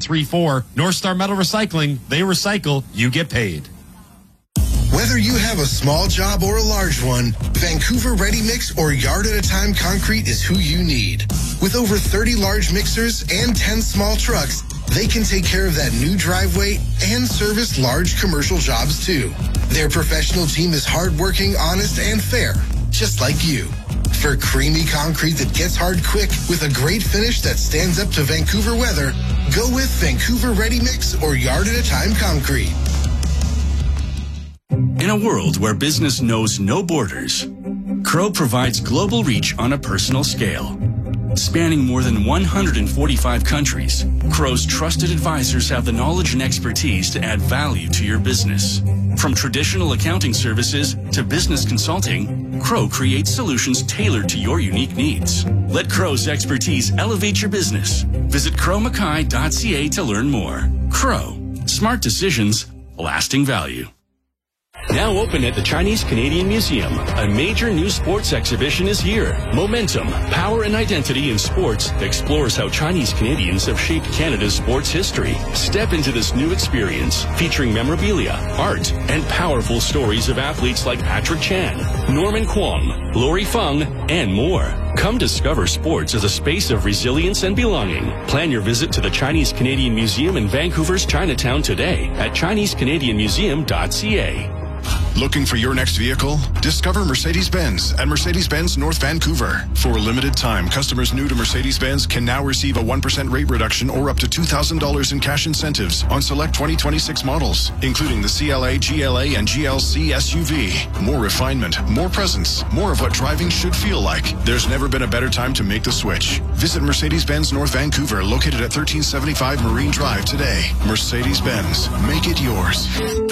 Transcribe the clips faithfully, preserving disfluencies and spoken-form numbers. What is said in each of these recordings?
three four. North Star Metal Recycling. They recycle, you get paid. Whether you have a small job or a large one, Vancouver Ready Mix or Yard at a Time Concrete is who you need. With over thirty large mixers and ten small trucks, they can take care of that new driveway and service large commercial jobs too. Their professional team is hardworking, honest, and fair, just like you. For creamy concrete that gets hard quick with a great finish that stands up to Vancouver weather, go with Vancouver Ready Mix or Yard at a Time Concrete. In a world where business knows no borders, Crow provides global reach on a personal scale. Spanning more than one hundred forty-five countries, Crow's trusted advisors have the knowledge and expertise to add value to your business. From traditional accounting services to business consulting, Crow creates solutions tailored to your unique needs. Let Crow's expertise elevate your business. Visit crow mackay dot c a to learn more. Crow. Smart decisions, lasting value. Now open at the Chinese Canadian Museum, a major new sports exhibition is here. Momentum, Power and Identity in Sports explores how Chinese Canadians have shaped Canada's sports history. Step into this new experience, featuring memorabilia, art, and powerful stories of athletes like Patrick Chan, Norman Kwong, Lori Feng, and more. Come discover sports as a space of resilience and belonging. Plan your visit to the Chinese Canadian Museum in Vancouver's Chinatown today at chinese canadian museum dot c a. Looking for your next vehicle? Discover Mercedes-Benz at Mercedes-Benz North Vancouver. For a limited time, customers new to Mercedes-Benz can now receive a one percent rate reduction or up to two thousand dollars in cash incentives on select twenty twenty-six models, including the C L A, G L A, and G L C S U V. More refinement, more presence, more of what driving should feel like. There's never been a better time to make the switch. Visit Mercedes-Benz North Vancouver, located at thirteen seventy-five Marine Drive today. Mercedes-Benz, make it yours.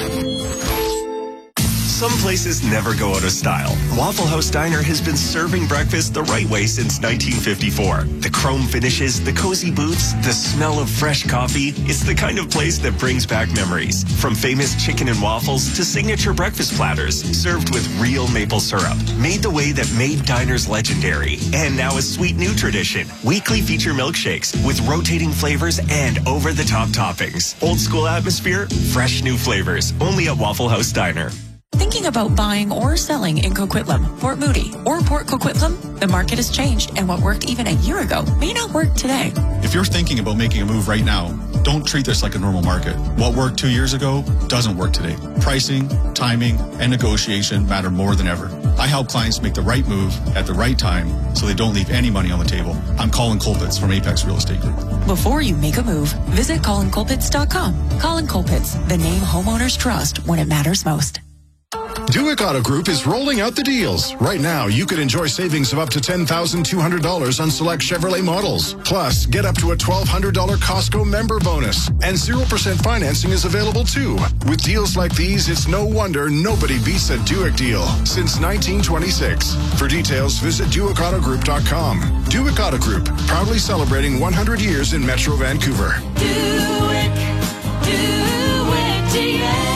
Some places never go out of style. Waffle House Diner has been serving breakfast the right way since nineteen fifty-four. The chrome finishes, the cozy booths, the smell of fresh coffee. It's the kind of place that brings back memories. From famous chicken and waffles to signature breakfast platters served with real maple syrup. Made the way that made diners legendary. And now a sweet new tradition. Weekly feature milkshakes with rotating flavors and over-the-top toppings. Old school atmosphere, fresh new flavors. Only at Waffle House Diner. Thinking about buying or selling in Coquitlam, Port Moody, or Port Coquitlam? The market has changed, and what worked even a year ago may not work today. If you're thinking about making a move right now, don't treat this like a normal market. What worked two years ago doesn't work today. Pricing, timing, and negotiation matter more than ever. I help clients make the right move at the right time so they don't leave any money on the table. I'm Colin Colpitts from Apex Real Estate Group. Before you make a move, visit colin colpitts dot com. Colin Colpitts, the name homeowners trust when it matters most. Duick Auto Group is rolling out the deals. Right now, you could enjoy savings of up to ten thousand two hundred dollars on select Chevrolet models. Plus, get up to a twelve hundred dollars Costco member bonus. And zero percent financing is available too. With deals like these, it's no wonder nobody beats a Duick deal since nineteen twenty-six. For details, visit Duick Auto Group dot com. Duick Auto Group, proudly celebrating one hundred years in Metro Vancouver. Duick, Duick G M.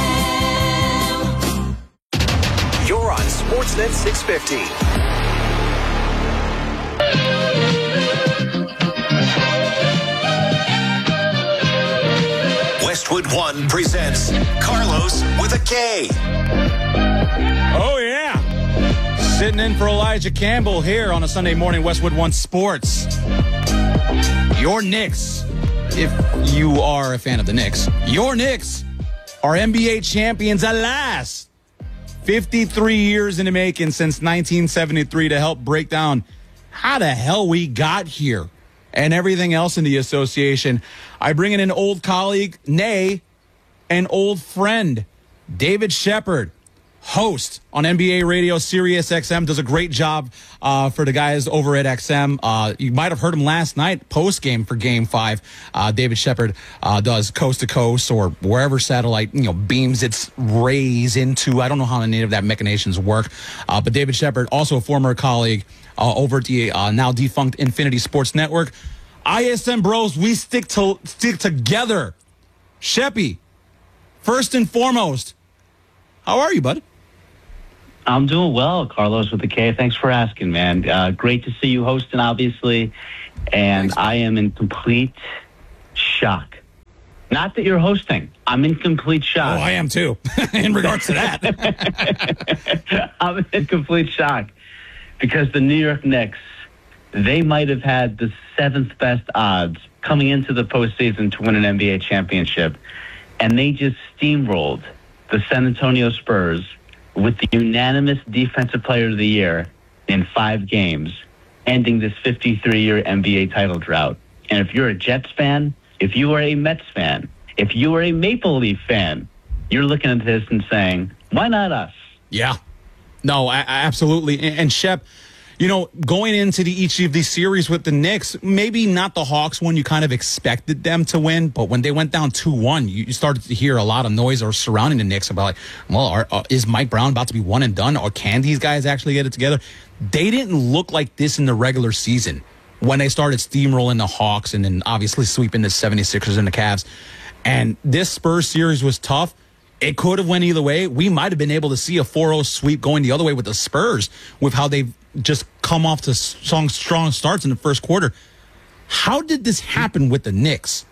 You're on Sportsnet six fifty. Westwood One presents Carlos with a K. Oh, yeah. Sitting in for Elijah Campbell here on a Sunday morning, Westwood One Sports. Your Knicks, if you are a fan of the Knicks, your Knicks are N B A champions at last. fifty-three years in the making since nineteen seventy-three to help break down how the hell we got here and everything else in the association. I bring in an old colleague, nay, an old friend, David Shepard, host on N B A Radio, Sirius X M, does a great job uh, for the guys over at X M. Uh, you might have heard him last night, post-game for Game five. Uh, David Shepard uh, does coast to coast or wherever satellite, you know, beams its rays into. I don't know how any of that machinations work. Uh, but David Shepard, also a former colleague uh, over at the uh, now defunct Infinity Sports Network. I S M Bros, we stick to stick together. Sheppy, first and foremost, how are you, bud? I'm doing well, Carlos with the K. Thanks for asking, man. Uh, great to see you hosting, obviously. And Thanks, I am in complete shock Not that you're hosting. I'm in complete shock. Oh, I am too, in regards to that. I'm in complete shock because the New York Knicks, they might have had the seventh best odds coming into the postseason to win an N B A championship, and they just steamrolled the San Antonio Spurs with the unanimous Defensive Player of the Year in five games, ending this fifty-three-year N B A title drought. And if you're a Jets fan, if you are a Mets fan, if you are a Maple Leaf fan, you're looking at this and saying, why not us? Yeah. No, I, I absolutely. And, and Shep, you know, going into the, each of these series with the Knicks, maybe not the Hawks one, you kind of expected them to win, but when they went down two one, you, you started to hear a lot of noise or surrounding the Knicks about, like, well, are, uh, is Mike Brown about to be one and done, or can these guys actually get it together? They didn't look like this in the regular season when they started steamrolling the Hawks and then obviously sweeping the seventy-sixers and the Cavs. And this Spurs series was tough. It could have went either way. We might have been able to see a four oh sweep going the other way with the Spurs with how they've just come off to strong, strong starts in the first quarter. How did this happen with the Knicks?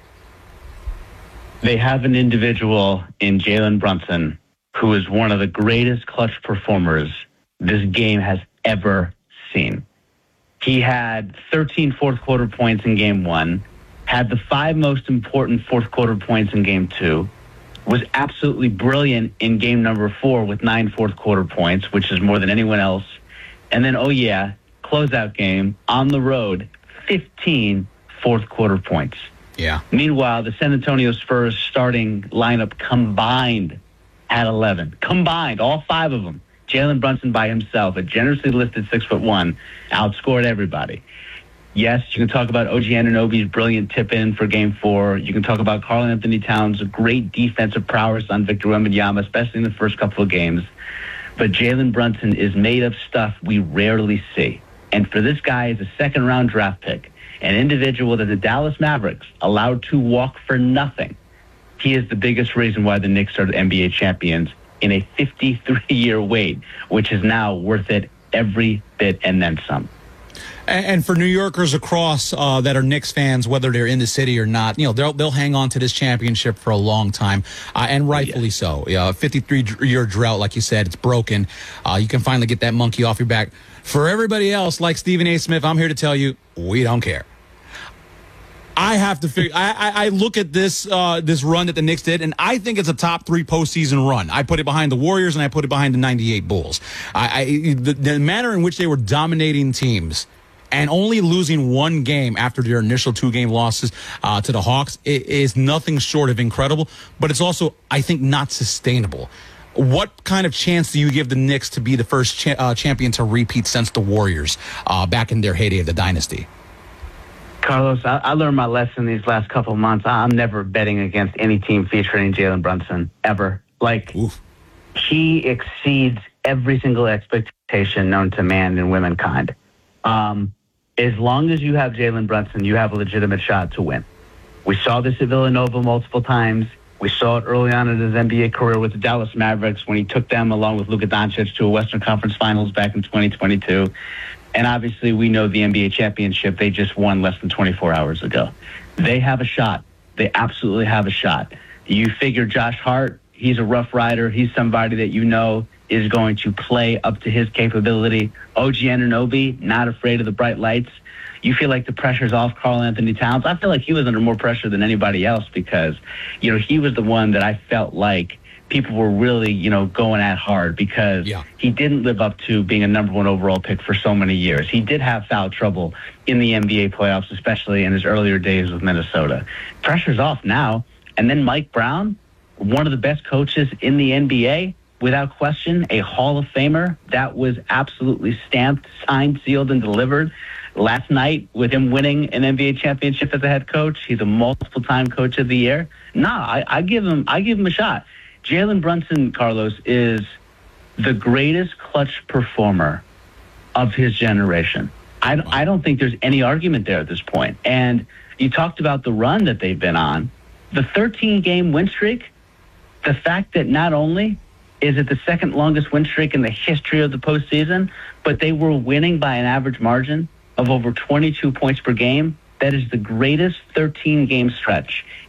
They have an individual in Jalen Brunson who is one of the greatest clutch performers this game has ever seen. He had thirteen fourth quarter points in game one, had the five most important fourth quarter points in game two, was absolutely brilliant in game number four with nine fourth quarter points, which is more than anyone else. And then, oh yeah, closeout game on the road, fifteen fourth quarter points. Yeah. Meanwhile, the San Antonio Spurs starting lineup combined had eleven. Combined, all five of them. Jalen Brunson by himself, a generously listed six foot one, outscored everybody. Yes, you can talk about O G Anunoby's brilliant tip-in for Game four. You can talk about Karl Anthony Towns' great defensive prowess on Victor Wembanyama, especially in the first couple of games. But Jalen Brunson is made of stuff we rarely see. And for this guy as a second-round draft pick, an individual that the Dallas Mavericks allowed to walk for nothing, he is the biggest reason why the Knicks are N B A champions in a fifty-three-year wait, which is now worth it every bit and then some. And for New Yorkers across uh, that are Knicks fans, whether they're in the city or not, you know, they'll they'll hang on to this championship for a long time, uh, and rightfully so. Yeah, fifty-three-year drought, like you said, it's broken. Uh, you can finally get that monkey off your back. For everybody else, like Stephen A. Smith, I'm here to tell you, we don't care. I have to figure. I, I, I look at this uh, this run that the Knicks did, and I think it's a top three postseason run. I put it behind the Warriors, and I put it behind the ninety-eight Bulls. I, I the, the manner in which they were dominating teams and only losing one game after their initial two game losses uh, to the Hawks is nothing short of incredible. But it's also, I think, not sustainable. What kind of chance do you give the Knicks to be the first cha- uh, champion to repeat since the Warriors uh, back in their heyday of the dynasty? Carlos, I, I learned my lesson these last couple of months. I'm never betting against any team featuring Jalen Brunson, ever. Like, Oof. He exceeds every single expectation known to man and womankind. Um, as long as you have Jalen Brunson, you have a legitimate shot to win. We saw this at Villanova multiple times. We saw it early on in his N B A career with the Dallas Mavericks when he took them, along with Luka Doncic, to a Western Conference Finals back in twenty twenty-two. And obviously, we know the N B A championship they just won less than twenty-four hours ago. They have a shot. They absolutely have a shot. You figure Josh Hart, he's a rough rider. He's somebody that you know is going to play up to his capability. O G Anunoby, not afraid of the bright lights. You feel like the pressure's off Karl Anthony Towns. I feel like he was under more pressure than anybody else because, you know, he was the one that I felt like people were really, you know, going at hard because yeah. he didn't live up to being a number one overall pick for so many years. He did have foul trouble in the N B A playoffs, especially in his earlier days with Minnesota. Pressure's off now. And then Mike Brown, one of the best coaches in the N B A, without question, a Hall of Famer. That was absolutely stamped, signed, sealed, and delivered. Last night, with him winning an N B A championship as a head coach, he's a multiple-time coach of the year. Nah, I, I give him, I give him a shot. Jalen Brunson, Carlos, is the greatest clutch performer of his generation. I, I don't think there's any argument there at this point. And you talked about the run that they've been on. The thirteen-game win streak, the fact that not only is it the second longest win streak in the history of the postseason, but they were winning by an average margin of over twenty-two points per game. That is the greatest thirteen-game stretch